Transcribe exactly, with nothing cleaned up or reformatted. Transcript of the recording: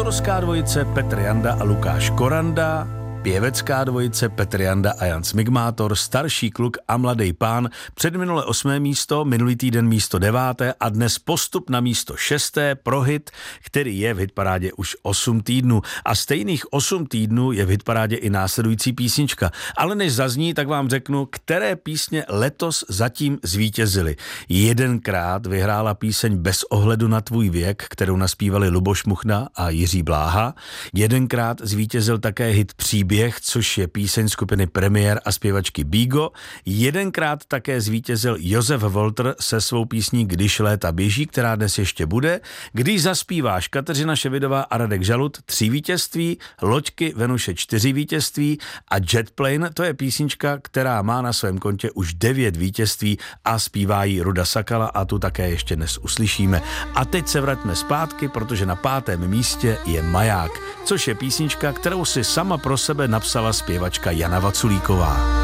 Autorská dvojice Petr Janda a Lukáš Koranda, pěvecká dvojice Petr Janda a Jan Smigmátor, starší kluk a mladý pán, předminule osmé místo, minulý týden místo deváté a dnes postup na místo šesté pro hit, který je v hitparádě už osm týdnů. A stejných osm týdnů je v hitparádě i následující písnička. Ale než zazní, tak vám řeknu, které písně letos zatím zvítězily. Jedenkrát vyhrála píseň Bez ohledu na tvůj věk, kterou naspívali Luboš Muchna a Jiří Bláha. Jedenkrát zvítězil také hit Příběh, což je píseň skupiny Premiér a zpěvačky Bígo. Jedenkrát také zvítězil Josef Volter se svou písní Když léta běží, která dnes ještě bude. Když zaspíváš Kateřina Ševidová a Radek Žalud, tři vítězství, Loďky Venuše čtyři vítězství a Jetplane, to je písnička, která má na svém kontě už devět vítězství a zpívá ji Ruda Sakala a tu také ještě dnes uslyšíme. A teď se vraťme zpátky, protože na pátém místě je Maják, což je písnička, kterou si sama pro sebe napsala zpěvačka Jana Vaculíková.